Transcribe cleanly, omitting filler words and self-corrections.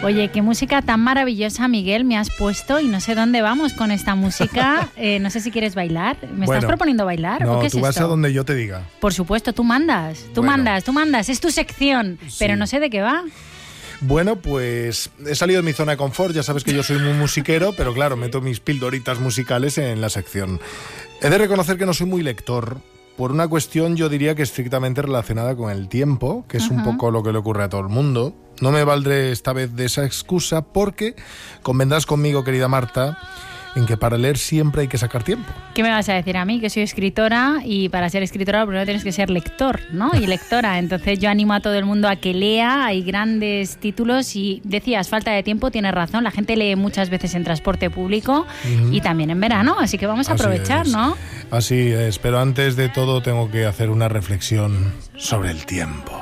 Oye, qué música tan maravillosa, Miguel, me has puesto y no sé dónde vamos con esta música. No sé si quieres bailar. ¿Me estás proponiendo bailar? No, ¿o qué es tú vas esto? a donde yo te diga. Por supuesto, tú mandas, tú mandas. Es tu sección, Sí. pero no sé de qué va. Bueno, pues he salido de mi zona de confort, ya sabes que yo soy muy musiquero, pero claro, meto mis pildoritas musicales en la sección. He de reconocer que no soy muy lector, por una cuestión yo diría que estrictamente relacionada con el tiempo, que es un poco lo que le ocurre a todo el mundo. No me valdré esta vez de esa excusa porque convendrás conmigo, querida Marta, en que para leer siempre hay que sacar tiempo. ¿Qué me vas a decir a mí? Que soy escritora y para ser escritora primero tienes que ser lector, ¿no? Y lectora. Entonces yo animo a todo el mundo a que lea, hay grandes títulos y decías, falta de tiempo, tienes razón, la gente lee muchas veces en transporte público y también en verano, así que vamos a aprovechar, ¿no? Así es, pero antes de todo tengo que hacer una reflexión sobre el tiempo.